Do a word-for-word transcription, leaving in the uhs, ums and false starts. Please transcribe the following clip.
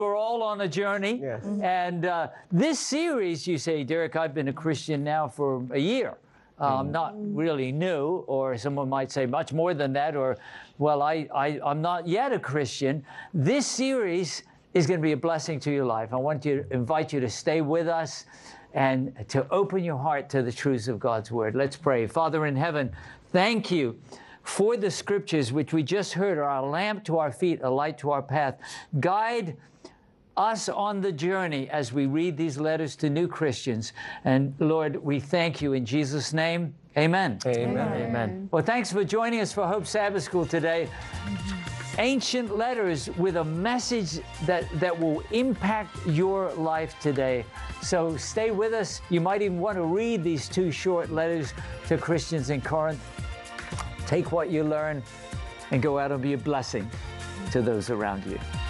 We're all on a journey. Yes. And uh, this series, you say, Derek, I've been a Christian now for a year. Um, Mm. Not really new, or someone might say much more than that, or, well, I, I, I'm not yet a Christian. This series is going to be a blessing to your life. I want to invite you to stay with us and to open your heart to the truths of God's Word. Let's pray. Father in heaven, thank you for the Scriptures, which we just heard are a lamp to our feet, a light to our path. Guide us on the journey as we read these letters to new Christians. And Lord, we thank you in Jesus' name. Amen. Amen. Amen. Amen. Well, thanks for joining us for Hope Sabbath School today. Ancient letters with a message that, that will impact your life today. So stay with us. You might even want to read these two short letters to Christians in Corinth. Take what you learn and go out and be a blessing to those around you.